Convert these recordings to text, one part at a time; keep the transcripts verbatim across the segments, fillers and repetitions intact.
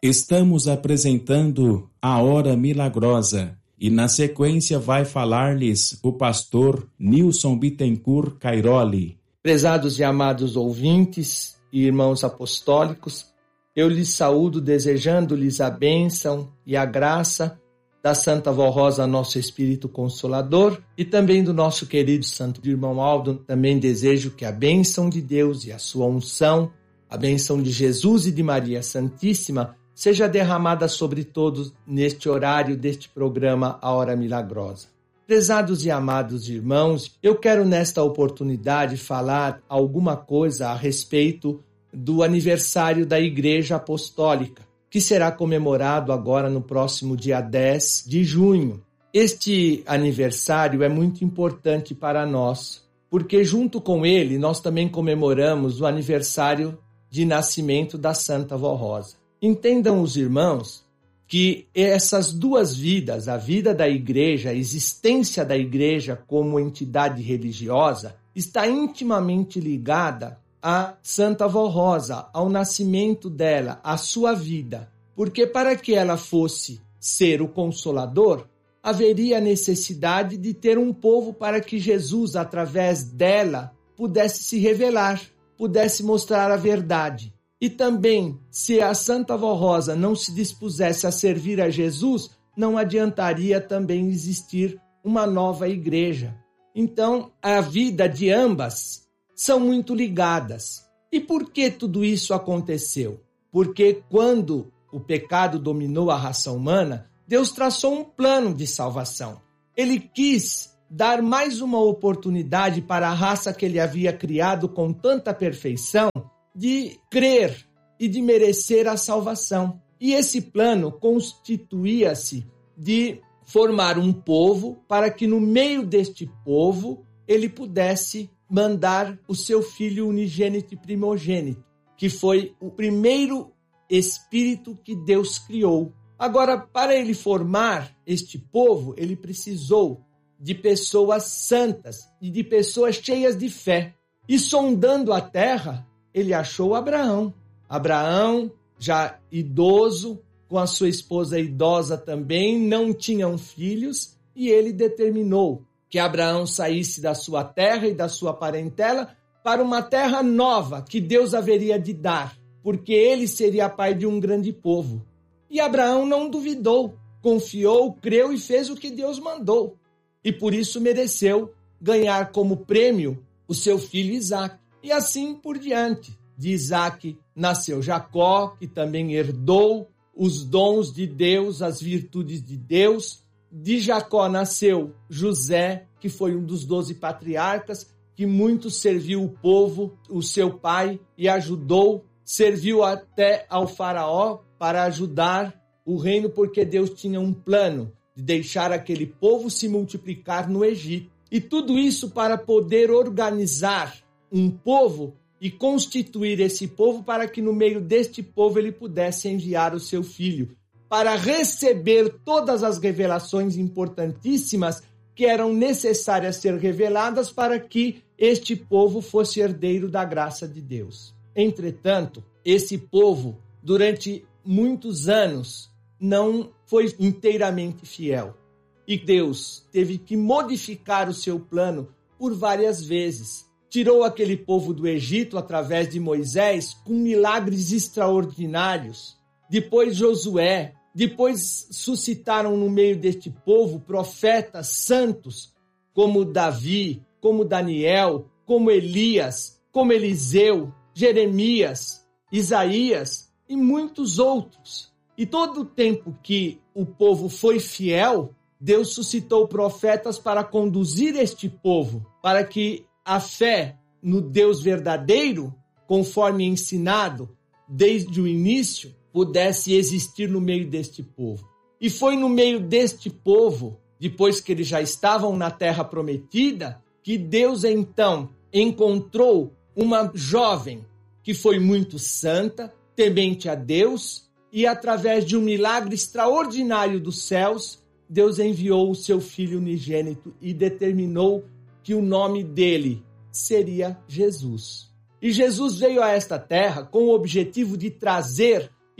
Estamos apresentando a Hora Milagrosa e na sequência vai falar-lhes o pastor Nilson Bittencourt Cairoli. Prezados e amados ouvintes e irmãos apostólicos, eu lhes saúdo desejando-lhes a bênção e a graça da Santa Vó Rosa, nosso Espírito Consolador, e também do nosso querido Santo Irmão Aldo. Também desejo que a bênção de Deus e a sua unção, a bênção de Jesus e de Maria Santíssima, seja derramada sobre todos neste horário deste programa A Hora Milagrosa. Prezados e amados irmãos, eu quero nesta oportunidade falar alguma coisa a respeito do aniversário da Igreja Apostólica, que será comemorado agora no próximo dia dez de junho. Este aniversário é muito importante para nós, porque junto com ele nós também comemoramos o aniversário de nascimento da Santa Vó Rosa. Entendam os irmãos que essas duas vidas, a vida da igreja, a existência da igreja como entidade religiosa, está intimamente ligada à Santa Vó Rosa, ao nascimento dela, à sua vida. Porque para que ela fosse ser o Consolador, haveria necessidade de ter um povo para que Jesus, através dela, pudesse se revelar, pudesse mostrar a verdade. E também, se a Santa Vó Rosa não se dispusesse a servir a Jesus, não adiantaria também existir uma nova igreja. Então, a vida de ambas são muito ligadas. E por que tudo isso aconteceu? Porque quando o pecado dominou a raça humana, Deus traçou um plano de salvação. Ele quis dar mais uma oportunidade para a raça que ele havia criado com tanta perfeição, de crer e de merecer a salvação. E esse plano constituía-se de formar um povo para que no meio deste povo ele pudesse mandar o seu filho unigênito e primogênito, que foi o primeiro espírito que Deus criou. Agora, para ele formar este povo, ele precisou de pessoas santas e de pessoas cheias de fé. E sondando a terra, ele achou Abraão. Abraão, já idoso, com a sua esposa idosa também, não tinham filhos, e ele determinou que Abraão saísse da sua terra e da sua parentela para uma terra nova que Deus haveria de dar, porque ele seria pai de um grande povo. E Abraão não duvidou, confiou, creu e fez o que Deus mandou. E por isso mereceu ganhar como prêmio o seu filho Isaque. E assim por diante. De Isaque nasceu Jacó, que também herdou os dons de Deus, as virtudes de Deus. De Jacó nasceu José, que foi um dos doze patriarcas, que muito serviu o povo, o seu pai, e ajudou, serviu até ao faraó para ajudar o reino, porque Deus tinha um plano de deixar aquele povo se multiplicar no Egito. E tudo isso para poder organizar um povo e constituir esse povo para que no meio deste povo ele pudesse enviar o seu filho, para receber todas as revelações importantíssimas que eram necessárias ser reveladas para que este povo fosse herdeiro da graça de Deus. Entretanto, esse povo, durante muitos anos, não foi inteiramente fiel. E Deus teve que modificar o seu plano por várias vezes. Tirou aquele povo do Egito através de Moisés com milagres extraordinários. Depois Josué. Depois suscitaram no meio deste povo profetas santos como Davi, como Daniel, como Elias, como Eliseu, Jeremias, Isaías e muitos outros. E todo o tempo que o povo foi fiel, Deus suscitou profetas para conduzir este povo, para que a fé no Deus verdadeiro, conforme ensinado desde o início, pudesse existir no meio deste povo. E foi no meio deste povo, depois que eles já estavam na terra prometida, que Deus então encontrou uma jovem que foi muito santa, temente a Deus, e através de um milagre extraordinário dos céus, Deus enviou o seu filho unigênito e determinou que o nome dele seria Jesus. E Jesus veio a esta terra com o objetivo de trazer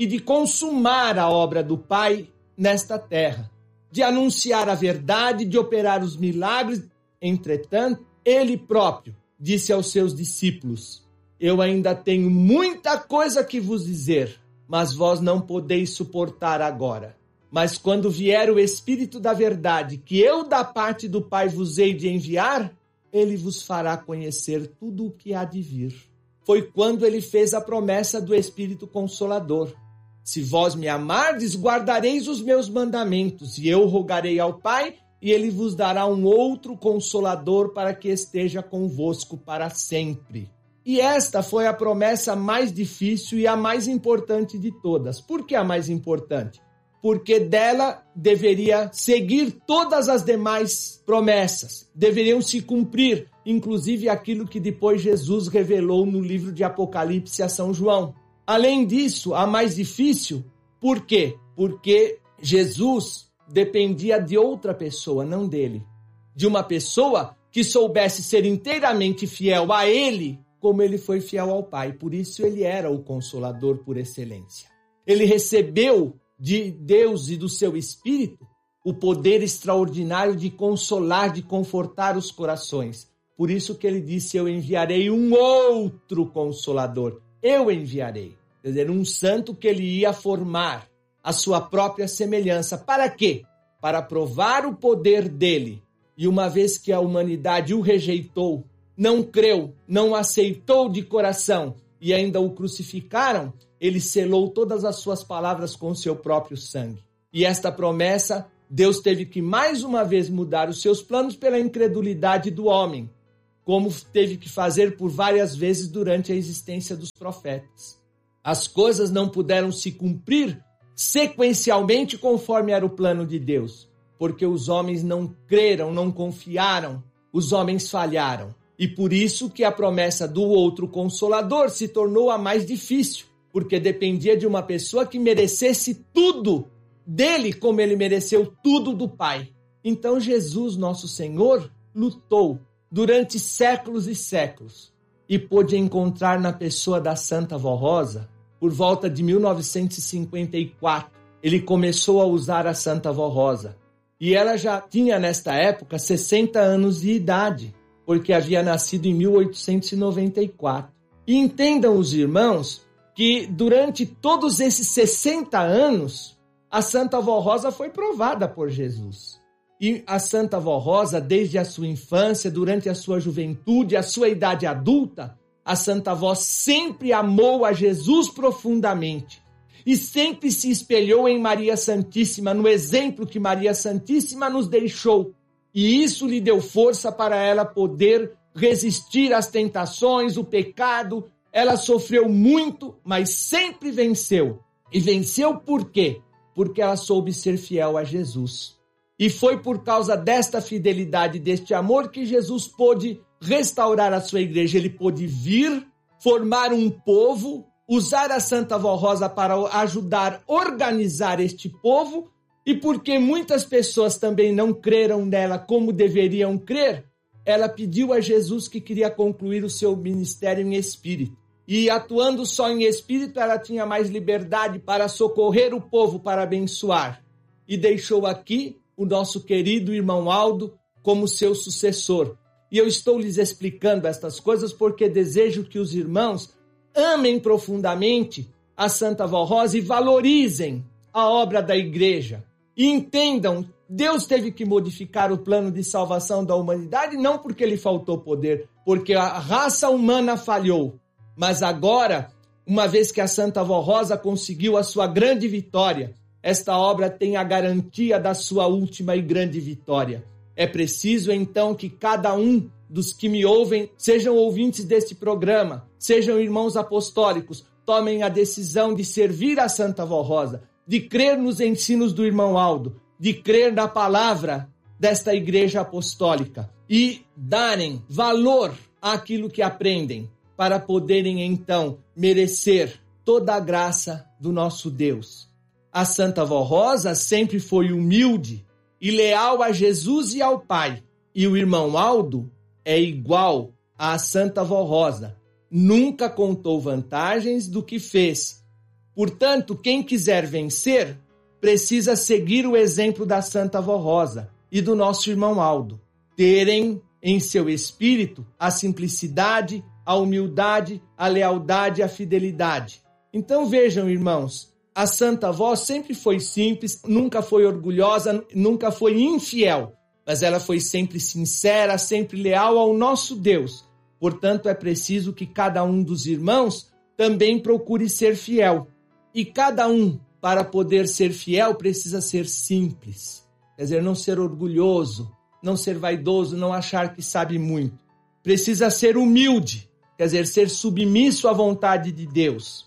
e de consumar a obra do Pai nesta terra, de anunciar a verdade, de operar os milagres. Entretanto, ele próprio disse aos seus discípulos: eu ainda tenho muita coisa que vos dizer, mas vós não podeis suportar agora. Mas quando vier o Espírito da verdade, que eu da parte do Pai vos hei de enviar, ele vos fará conhecer tudo o que há de vir. Foi quando ele fez a promessa do Espírito Consolador. Se vós me amardes, guardareis os meus mandamentos, e eu rogarei ao Pai, e ele vos dará um outro Consolador para que esteja convosco para sempre. E esta foi a promessa mais difícil e a mais importante de todas. Por que a mais importante? Porque dela deveria seguir todas as demais promessas. Deveriam se cumprir, inclusive aquilo que depois Jesus revelou no livro de Apocalipse a São João. Além disso, a mais difícil, por quê? Porque Jesus dependia de outra pessoa, não dele. De uma pessoa que soubesse ser inteiramente fiel a ele, como ele foi fiel ao Pai. Por isso ele era o Consolador por excelência. Ele recebeu de Deus e do seu Espírito o poder extraordinário de consolar, de confortar os corações. Por isso que ele disse: eu enviarei um outro Consolador. Eu enviarei. Quer dizer, um santo que ele ia formar a sua própria semelhança. Para quê? Para provar o poder dele. E uma vez que a humanidade o rejeitou, não creu, não aceitou de coração e ainda o crucificaram, ele selou todas as suas palavras com o seu próprio sangue. E esta promessa, Deus teve que mais uma vez mudar os seus planos pela incredulidade do homem, como teve que fazer por várias vezes durante a existência dos profetas. As coisas não puderam se cumprir sequencialmente conforme era o plano de Deus, porque os homens não creram, não confiaram, os homens falharam. E por isso que a promessa do outro Consolador se tornou a mais difícil, porque dependia de uma pessoa que merecesse tudo dele, como ele mereceu tudo do Pai. Então Jesus, nosso Senhor, lutou durante séculos e séculos e pôde encontrar na pessoa da Santa Vó Rosa, por volta de mil novecentos e cinquenta e quatro, ele começou a usar a Santa Vó Rosa. E ela já tinha, nesta época, sessenta anos de idade, porque havia nascido em mil oitocentos e noventa e quatro. E entendam os irmãos que durante todos esses sessenta anos, a Santa Vó Rosa foi provada por Jesus. E a Santa Vó Rosa, desde a sua infância, durante a sua juventude, a sua idade adulta, a Santa Vó sempre amou a Jesus profundamente e sempre se espelhou em Maria Santíssima, no exemplo que Maria Santíssima nos deixou. E isso lhe deu força para ela poder resistir às tentações, o pecado. Ela sofreu muito, mas sempre venceu. E venceu por quê? Porque ela soube ser fiel a Jesus. E foi por causa desta fidelidade, deste amor, que Jesus pôde restaurar a sua igreja. Ele pôde vir, formar um povo, usar a Santa Vó Rosa para ajudar a organizar este povo. E porque muitas pessoas também não creram nela como deveriam crer, ela pediu a Jesus que queria concluir o seu ministério em espírito. E atuando só em espírito, ela tinha mais liberdade para socorrer o povo, para abençoar. E deixou aqui o nosso querido irmão Aldo como seu sucessor. E eu estou lhes explicando estas coisas porque desejo que os irmãos amem profundamente a Santa Vó Rosa e valorizem a obra da igreja. E entendam, Deus teve que modificar o plano de salvação da humanidade, não porque lhe faltou poder, porque a raça humana falhou. Mas agora, uma vez que a Santa Vó Rosa conseguiu a sua grande vitória, esta obra tem a garantia da sua última e grande vitória. É preciso, então, que cada um dos que me ouvem, sejam ouvintes deste programa, sejam irmãos apostólicos, tomem a decisão de servir a Santa Vó Rosa, de crer nos ensinos do irmão Aldo, de crer na palavra desta igreja apostólica e darem valor àquilo que aprendem, para poderem, então, merecer toda a graça do nosso Deus. A Santa Vó Rosa sempre foi humilde e leal a Jesus e ao Pai. E o irmão Aldo é igual à Santa Vó Rosa. Nunca contou vantagens do que fez, Portanto, quem quiser vencer, precisa seguir o exemplo da Santa Vó Rosa e do nosso irmão Aldo. Terem em seu espírito a simplicidade, a humildade, a lealdade e a fidelidade. Então vejam, irmãos, a Santa Avó sempre foi simples, nunca foi orgulhosa, nunca foi infiel, mas ela foi sempre sincera, sempre leal ao nosso Deus. Portanto, é preciso que cada um dos irmãos também procure ser fiel. E cada um, para poder ser fiel, precisa ser simples. Quer dizer, não ser orgulhoso, não ser vaidoso, não achar que sabe muito. Precisa ser humilde, quer dizer, ser submisso à vontade de Deus.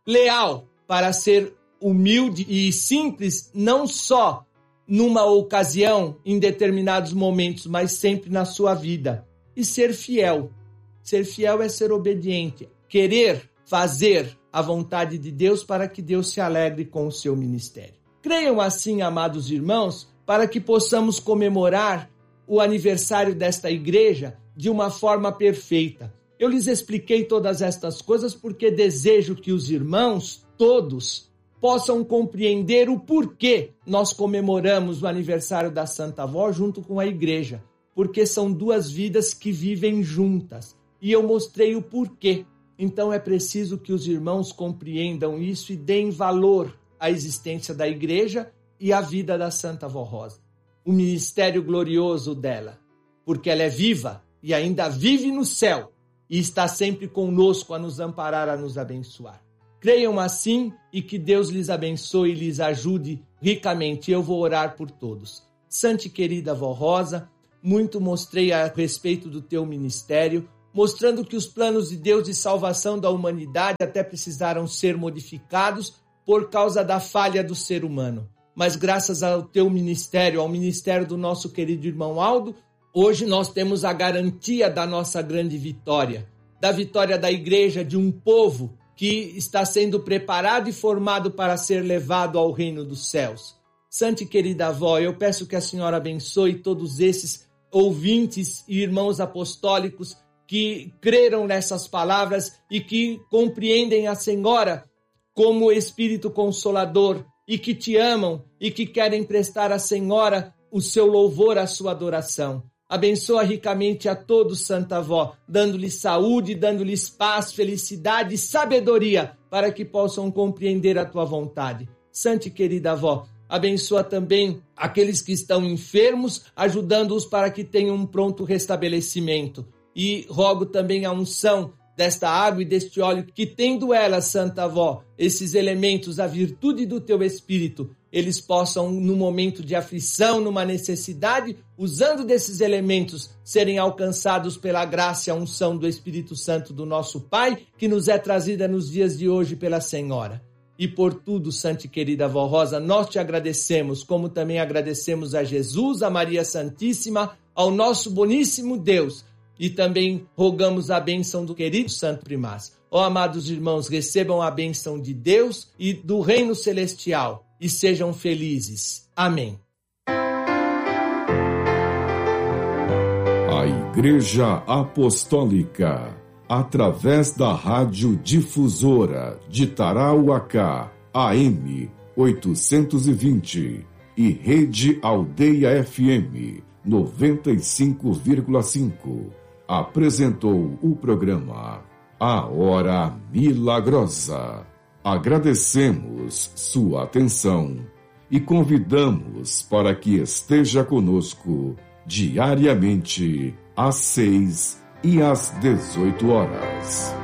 Leal, para ser humilde e simples, não só numa ocasião, em determinados momentos, mas sempre na sua vida. E ser fiel. Ser fiel é ser obediente, querer fazer a vontade de Deus para que Deus se alegre com o seu ministério. Creiam assim, amados irmãos, para que possamos comemorar o aniversário desta igreja de uma forma perfeita. Eu lhes expliquei todas estas coisas porque desejo que os irmãos, todos, possam compreender o porquê nós comemoramos o aniversário da Santa Avó junto com a igreja. Porque são duas vidas que vivem juntas. E eu mostrei o porquê. Então é preciso que os irmãos compreendam isso e deem valor à existência da igreja e à vida da Santa Vó Rosa. O ministério glorioso dela, porque ela é viva e ainda vive no céu e está sempre conosco a nos amparar, a nos abençoar. Creiam assim e que Deus lhes abençoe e lhes ajude ricamente. Eu vou orar por todos. Santa e querida Vó Rosa, muito mostrei a respeito do teu ministério, mostrando que os planos de Deus de salvação da humanidade até precisaram ser modificados por causa da falha do ser humano. Mas graças ao teu ministério, ao ministério do nosso querido irmão Aldo, hoje nós temos a garantia da nossa grande vitória, da vitória da igreja, de um povo que está sendo preparado e formado para ser levado ao reino dos céus. Santa e querida avó, eu peço que a senhora abençoe todos esses ouvintes e irmãos apostólicos que creram nessas palavras e que compreendem a Senhora como Espírito Consolador e que te amam e que querem prestar à Senhora o seu louvor, a sua adoração. Abençoa ricamente a todos, Santa Avó, dando-lhes saúde, dando-lhes paz, felicidade e sabedoria para que possam compreender a tua vontade. Santa e querida avó, abençoa também aqueles que estão enfermos, ajudando-os para que tenham um pronto restabelecimento. E rogo também a unção desta água e deste óleo, que tendo ela, Santa Avó, esses elementos, a virtude do teu Espírito, eles possam, no momento de aflição, numa necessidade, usando desses elementos, serem alcançados pela graça e a unção do Espírito Santo do nosso Pai, que nos é trazida nos dias de hoje pela Senhora. E por tudo, Santa e querida Avó Rosa, nós te agradecemos, como também agradecemos a Jesus, a Maria Santíssima, ao nosso boníssimo Deus. E também rogamos a bênção do querido Santo Primaz. Ó amados irmãos, recebam a bênção de Deus e do reino celestial e sejam felizes. Amém. A Igreja Apostólica, através da Rádio Difusora de Tarauacá, A M oitocentos e vinte e Rede Aldeia F M noventa e cinco vírgula cinco, apresentou o programa A Hora Milagrosa. Agradecemos sua atenção e convidamos para que esteja conosco diariamente às seis e às dezoito horas.